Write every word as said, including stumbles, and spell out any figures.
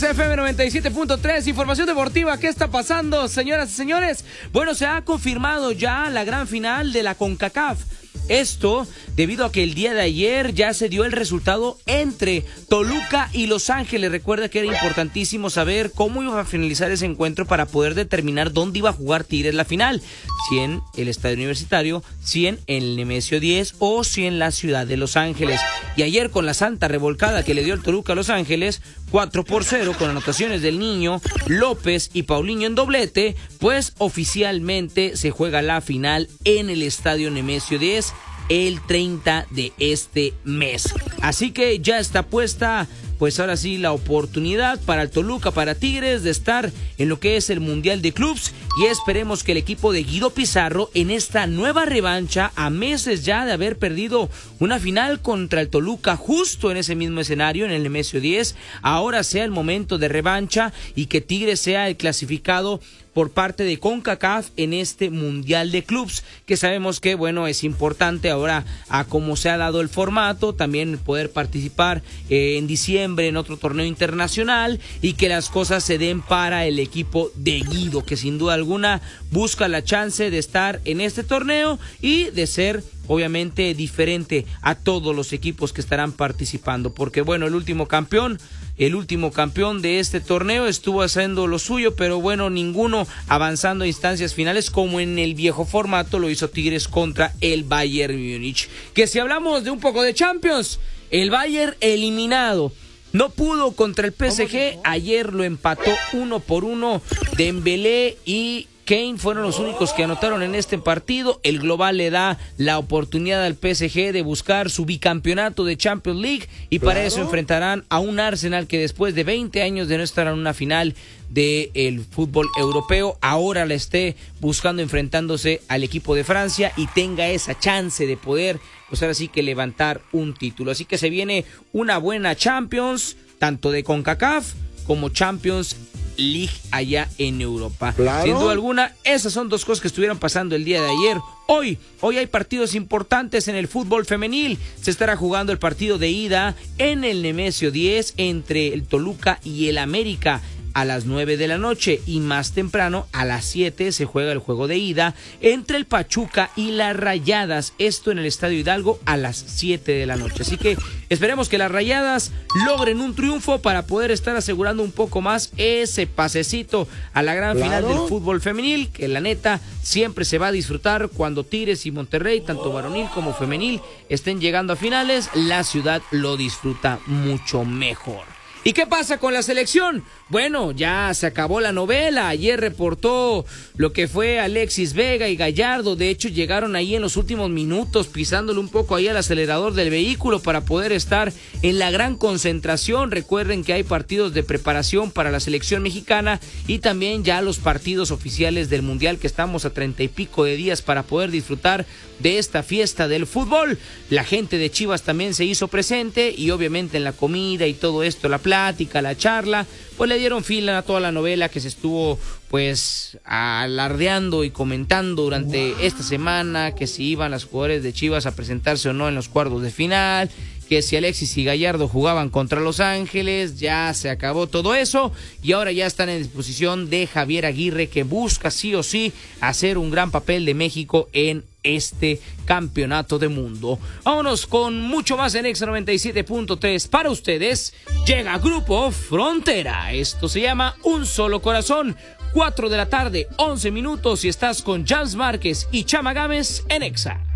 F M noventa y siete punto tres, información deportiva. ¿Qué está pasando, señoras y señores? Bueno, se ha confirmado ya la gran final de la CONCACAF. Esto debido a que el día de ayer ya se dio el resultado entre Toluca y Los Ángeles. Recuerda que era importantísimo saber cómo iba a finalizar ese encuentro para poder determinar dónde iba a jugar Tigres la final. Si en el Estadio Universitario, si en el Nemesio diez o si en la ciudad de Los Ángeles. Y ayer con la santa revolcada que le dio el Toluca a Los Ángeles, cuatro por cero, con anotaciones del Niño, López y Paulinho en doblete, pues oficialmente se juega la final en el Estadio Nemesio diez el treinta de este mes. Así que ya está puesta, pues ahora sí, la oportunidad para el Toluca, para Tigres, de estar en lo que es el Mundial de Clubs, y esperemos que el equipo de Guido Pizarro, en esta nueva revancha, a meses ya de haber perdido una final contra el Toluca justo en ese mismo escenario, en el Nemesio diez, ahora sea el momento de revancha y que Tigres sea el clasificado por parte de CONCACAF en este Mundial de Clubs, que sabemos que, bueno, es importante ahora a cómo se ha dado el formato, también poder participar eh, en diciembre en otro torneo internacional y que las cosas se den para el equipo de Guido, que sin duda alguna busca la chance de estar en este torneo y de ser obviamente diferente a todos los equipos que estarán participando, porque bueno, el último campeón El último campeón de este torneo estuvo haciendo lo suyo, pero bueno, ninguno avanzando a instancias finales como en el viejo formato lo hizo Tigres contra el Bayern Múnich. Que si hablamos de un poco de Champions, el Bayern eliminado. No pudo contra el P S G, ayer lo empató uno por uno. Dembélé y Kane fueron los únicos que anotaron en este partido. El global le da la oportunidad al P S G de buscar su bicampeonato de Champions League y para claro. eso enfrentarán a un Arsenal que después de veinte años de no estar en una final del fútbol europeo, ahora la esté buscando enfrentándose al equipo de Francia y tenga esa chance de poder, pues ahora sí que levantar un título. Así que se viene una buena Champions, tanto de CONCACAF como Champions League allá en Europa. Claro. Sin duda alguna, esas son dos cosas que estuvieron pasando el día de ayer. Hoy, hoy hay partidos importantes en el fútbol femenil. Se estará jugando el partido de ida en el Nemesio diez entre el Toluca y el América a las nueve de la noche, y más temprano a las siete se juega el juego de ida entre el Pachuca y las Rayadas, esto en el Estadio Hidalgo a las siete de la noche. Así que esperemos que las Rayadas logren un triunfo para poder estar asegurando un poco más ese pasecito a la gran claro. final del fútbol femenil, que la neta siempre se va a disfrutar cuando Tigres y Monterrey, tanto varonil como femenil, estén llegando a finales. La ciudad lo disfruta mucho mejor. ¿Y qué pasa con la selección? Bueno, ya se acabó la novela. Ayer reportó lo que fue Alexis Vega y Gallardo. De hecho, llegaron ahí en los últimos minutos, pisándole un poco ahí al acelerador del vehículo para poder estar en la gran concentración. Recuerden que hay partidos de preparación para la selección mexicana y también ya los partidos oficiales del Mundial, que estamos a treinta y pico de días para poder disfrutar de esta fiesta del fútbol. La gente de Chivas también se hizo presente y obviamente en la comida y todo esto, la plática, la charla, pues le dieron fila a toda la novela que se estuvo pues alardeando y comentando durante esta semana, que si iban las jugadores de Chivas a presentarse o no en los cuartos de final, que si Alexis y Gallardo jugaban contra Los Ángeles. Ya se acabó todo eso y ahora ya están en disposición de Javier Aguirre, que busca sí o sí hacer un gran papel de México en este campeonato de mundo. Vámonos con mucho más en Exa noventa y siete punto tres para ustedes. Llega Grupo Frontera. Esto se llama Un Solo Corazón. cuatro de la tarde, once minutos, y estás con Jams Márquez y Chama Gámez en Exa.